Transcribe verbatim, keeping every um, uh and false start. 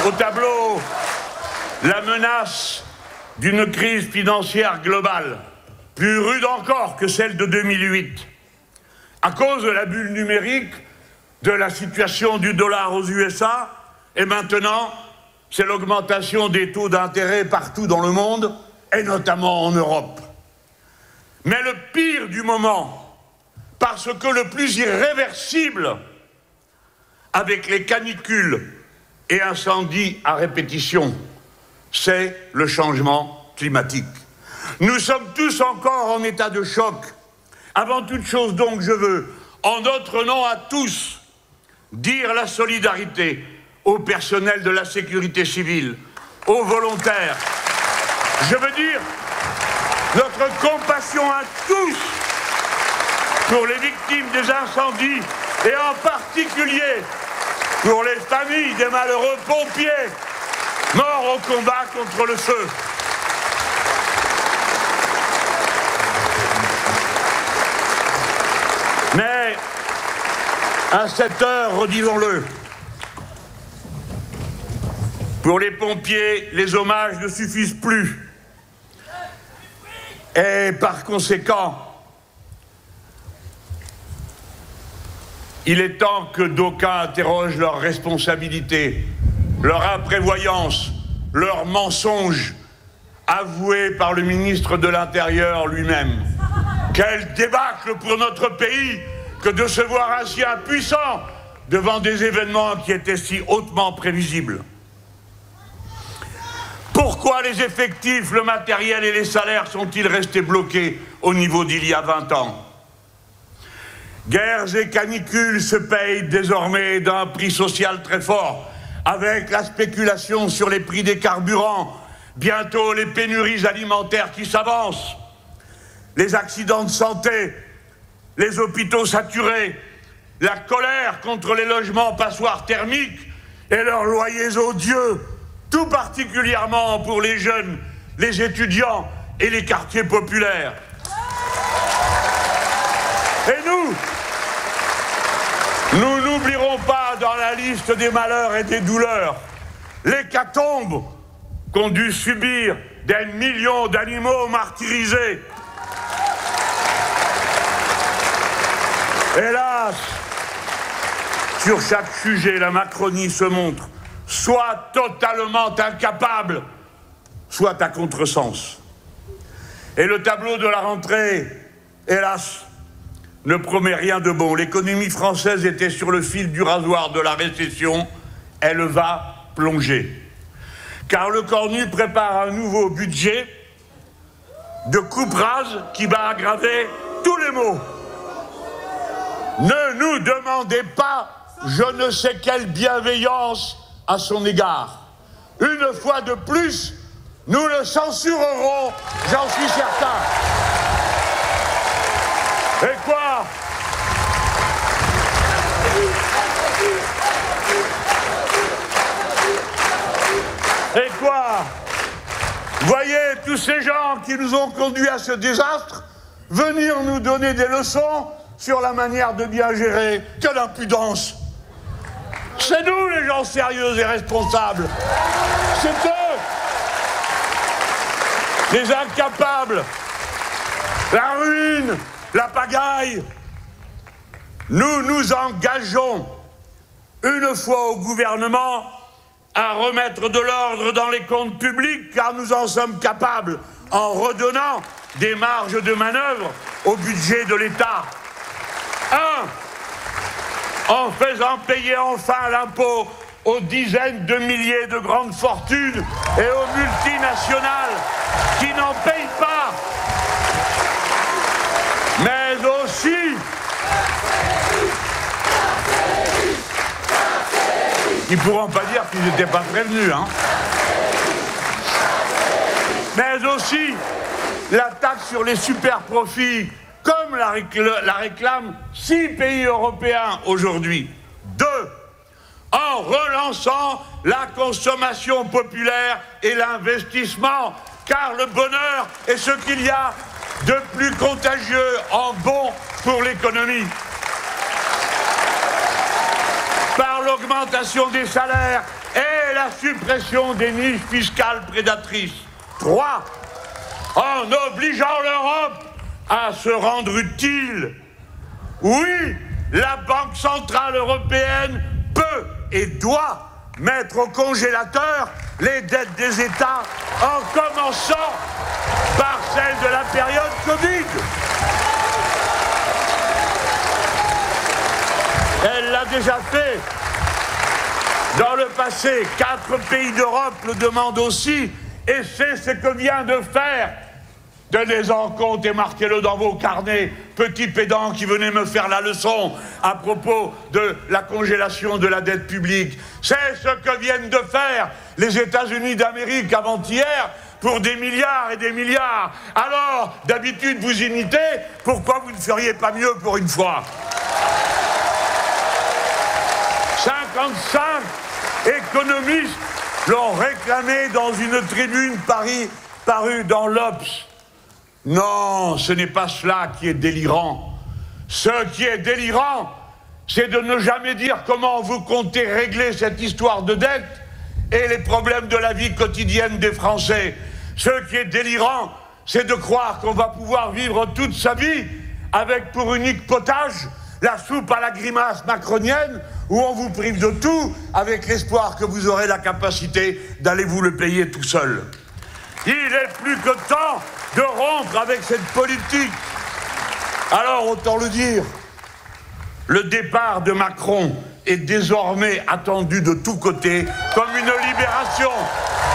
au tableau la menace d'une crise financière globale, plus rude encore que celle de deux mille huit, à cause de la bulle numérique, de la situation du dollar aux U S A, et maintenant, c'est l'augmentation des taux d'intérêt partout dans le monde, et notamment en Europe. Mais le pire du moment, parce que le plus irréversible, avec les canicules et incendies à répétition, c'est le changement climatique. Nous sommes tous encore en état de choc. Avant toute chose, donc, je veux, en notre nom à tous, dire la solidarité au personnel de la sécurité civile, aux volontaires. Je veux dire notre compassion à tous pour les victimes des incendies et en particulier pour les familles des malheureux pompiers morts au combat contre le feu. Mais à cette heure, redisons-le, pour les pompiers, les hommages ne suffisent plus. Et par conséquent, il est temps que d'aucuns interrogent leur responsabilité, leur imprévoyance, leurs mensonges, avoués par le ministre de l'Intérieur lui-même. Quel débâcle pour notre pays que de se voir ainsi impuissant devant des événements qui étaient si hautement prévisibles. Pourquoi les effectifs, le matériel et les salaires sont-ils restés bloqués au niveau d'il y a vingt ans? Guerres et canicules se payent désormais d'un prix social très fort, avec la spéculation sur les prix des carburants, bientôt les pénuries alimentaires qui s'avancent, les accidents de santé, les hôpitaux saturés, la colère contre les logements passoires thermiques et leurs loyers odieux, tout particulièrement pour les jeunes, les étudiants et les quartiers populaires. Et nous, nous n'oublierons pas dans la liste des malheurs et des douleurs l'hécatombe qu'ont dû subir des millions d'animaux martyrisés. Hélas, sur chaque sujet, la Macronie se montre soit totalement incapable, soit à contresens. Et le tableau de la rentrée, hélas, ne promet rien de bon. L'économie française était sur le fil du rasoir de la récession. Elle va plonger. Car le Cornu prépare un nouveau budget de coupe-rase qui va aggraver tous les maux. Ne nous demandez pas je ne sais quelle bienveillance à son égard. Une fois de plus, nous le censurerons, j'en suis certain. Et quoi? Et quoi? Voyez tous ces gens qui nous ont conduits à ce désastre venir nous donner des leçons sur la manière de bien gérer. Quelle impudence! C'est nous les gens sérieux et responsables. C'est eux, les incapables, la ruine, la pagaille. Nous nous engageons une fois au gouvernement à remettre de l'ordre dans les comptes publics, car nous en sommes capables, en redonnant des marges de manœuvre au budget de l'État. Un, en faisant payer enfin l'impôt aux dizaines de milliers de grandes fortunes et aux multinationales qui n'en payent pas, mais aussi ils ne pourront pas dire qu'ils n'étaient pas prévenus, hein. Mais aussi la taxe sur les super-profits, comme la, récl- la réclament six pays européens aujourd'hui. Deux, en relançant la consommation populaire et l'investissement, car le bonheur est ce qu'il y a de plus contagieux en bon pour l'économie. Par l'augmentation des salaires et la suppression des niches fiscales prédatrices. Trois, en obligeant l'Europe à se rendre utile. Oui, la Banque centrale européenne peut et doit mettre au congélateur les dettes des États, en commençant par celle de la période Covid. Elle l'a déjà fait dans le passé. Quatre pays d'Europe le demandent aussi, et c'est ce que vient de faire. Tenez-en compte et marquez-le dans vos carnets, petit pédant qui venait me faire la leçon à propos de la congélation de la dette publique. C'est ce que viennent de faire les États-Unis d'Amérique avant-hier pour des milliards et des milliards. Alors, d'habitude, vous imitez, pourquoi vous ne feriez pas mieux pour une fois? cinquante-cinq économistes l'ont réclamé dans une tribune Paris parue dans l'Obs. Non, ce n'est pas cela qui est délirant. Ce qui est délirant, c'est de ne jamais dire comment vous comptez régler cette histoire de dette et les problèmes de la vie quotidienne des Français. Ce qui est délirant, c'est de croire qu'on va pouvoir vivre toute sa vie avec pour unique potage la soupe à la grimace macronienne, où on vous prive de tout avec l'espoir que vous aurez la capacité d'aller vous le payer tout seul. Il est plus que temps de rompre avec cette politique. Alors, autant le dire, le départ de Macron est désormais attendu de tous côtés comme une libération.